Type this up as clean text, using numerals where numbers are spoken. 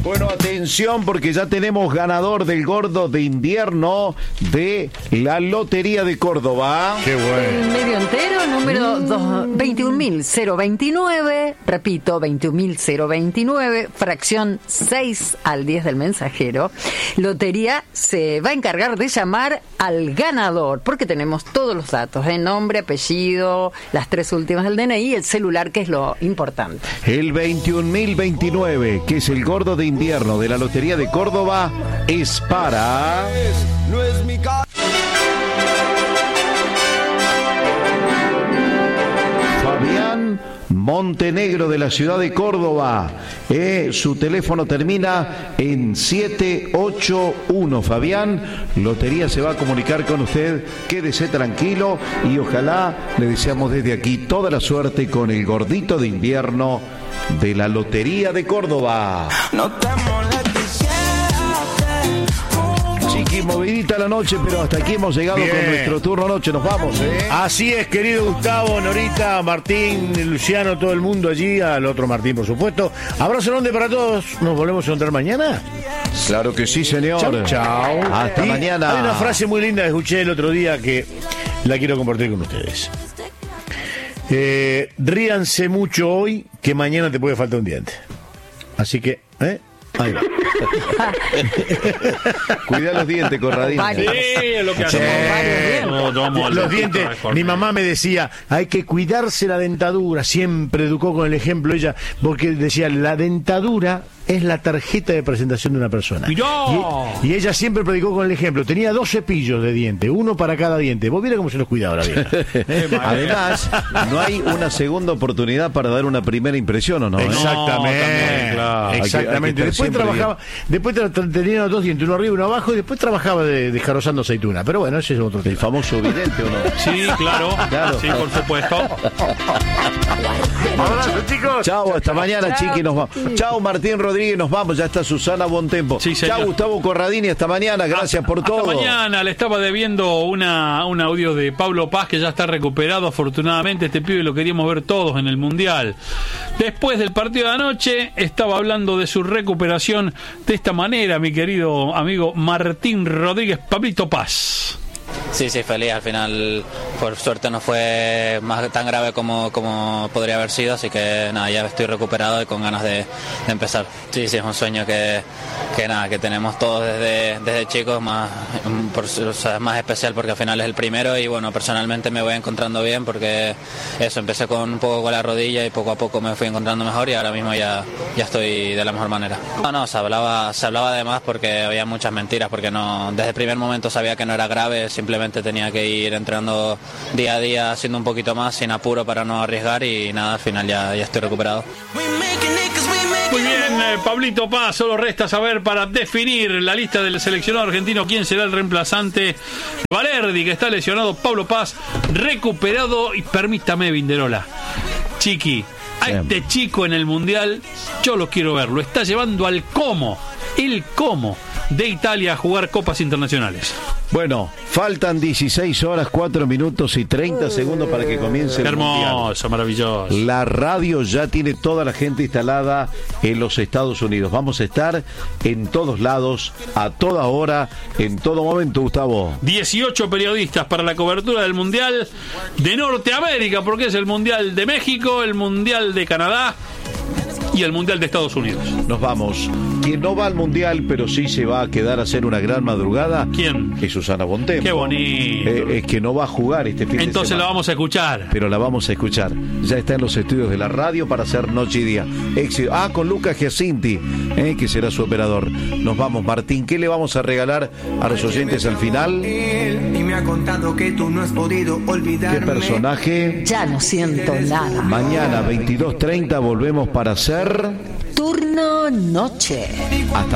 Bueno, atención porque ya tenemos ganador del gordo de invierno de la Lotería de Córdoba. Qué bueno. El medio entero, número 21.029, repito, 21.029, fracción 6 al 10 del mensajero. Lotería se va a encargar de llamar al ganador, porque tenemos todos los datos, nombre, apellido, las 3 últimas del DNI y el celular, que es lo importante. El 21.029, que es el gordo de invierno de la Lotería de Córdoba, es para... No es mi caso. Fabián Montenegro, de la ciudad de Córdoba. Su teléfono termina en 781. Fabián, Lotería se va a comunicar con usted. Quédese tranquilo y ojalá le deseamos desde aquí toda la suerte con el gordito de invierno de la Lotería de Córdoba. No te molestes. Chiqui, movidita la noche, pero hasta aquí hemos llegado. Bien. Con nuestro turno noche. Nos vamos, Así es, querido Gustavo, Norita, Martín, Luciano, todo el mundo allí, al otro Martín, por supuesto. Abrazo grande para todos. Nos volvemos a encontrar mañana. Claro que sí, señor. Chau, chau. Hasta Y mañana. Hay una frase muy linda que escuché el otro día que la quiero compartir con ustedes. Ríanse mucho hoy, que mañana te puede faltar un diente. Así que, ahí va. Cuida los dientes, Corradín. Varios. Sí, es lo que hacemos. Los dientes, mi mamá me decía, hay que cuidarse la dentadura, siempre educó con el ejemplo ella, porque decía, la dentadura es la tarjeta de presentación de una persona. Y ella siempre predicó con el ejemplo, tenía 2 cepillos de diente, uno para cada diente. Vos viera cómo se los cuidaba la vieja. Además, no hay una segunda oportunidad para dar una primera impresión, ¿o no? Exactamente, también, claro. Exactamente. Hay que estar Después trabajaba, después tenía los 2 dientes, uno arriba y uno abajo, y después trabajaba descarozando aceituna. Pero bueno, ese es otro tema. El famoso vidente, ¿o no? Sí, claro. Sí, por supuesto. Abrazo, chicos. Chao, hasta mañana, Chiqui, nos vamos. Chao, Martín Rodríguez, nos vamos. Ya está Susana Bontempo. Sí, señor. Chao, Gustavo Corradini, hasta mañana. Gracias por todo. Hasta mañana. Le estaba debiendo un audio de Pablo Paz, que ya está recuperado afortunadamente. Este pibe lo queríamos ver todos en el Mundial. Después del partido de anoche estaba hablando de su recuperación de esta manera, mi querido amigo Martín Rodríguez. Pablito Paz. Sí, feliz. Al final, por suerte, no fue tan grave como podría haber sido, así que nada, ya estoy recuperado y con ganas de empezar. Sí, es un sueño que tenemos todos desde chicos, más especial porque al final es el primero y bueno, personalmente me voy encontrando bien porque eso, empecé con un poco con la rodilla y poco a poco me fui encontrando mejor y ahora mismo ya estoy de la mejor manera. No, se hablaba de más porque había muchas mentiras, porque no, desde el primer momento sabía que no era grave, simplemente tenía que ir entrenando día a día, haciendo un poquito más sin apuro para no arriesgar y nada, al final ya estoy recuperado. Muy bien, Pablito Paz, solo resta saber para definir la lista del seleccionado argentino quién será el reemplazante. Valerdi, que está lesionado, Pablo Paz recuperado y permítame, Vinderola, Chiqui, a este chico en el Mundial yo lo quiero ver, lo está llevando al Como de Italia a jugar copas internacionales. Bueno, faltan 16 horas, 4 minutos y 30 segundos para que comience el Mundial. Hermoso, maravilloso. La radio ya tiene toda la gente instalada en los Estados Unidos. Vamos a estar en todos lados, a toda hora, en todo momento, Gustavo. 18 periodistas para la cobertura del Mundial de Norteamérica, porque es el Mundial de México, el Mundial de Canadá y el Mundial de Estados Unidos. Nos vamos. Quien no va al Mundial, pero sí se va a quedar a hacer una gran madrugada. ¿Quién? Es Susana Bontempo. Qué bonito. Es que no va a jugar este fin de Entonces semana. la vamos a escuchar. Pero la vamos a escuchar. Ya está en los estudios de la radio para hacer noche y día. Éxito. Con Lucas Giacinti, que será su operador. Nos vamos, Martín. ¿Qué le vamos a regalar a los oyentes al final? Y me ha contado que tú no has podido olvidarme. ¿Qué personaje? Ya no siento nada. Mañana, 22:30, volvemos para hacer... Turno noche. Hasta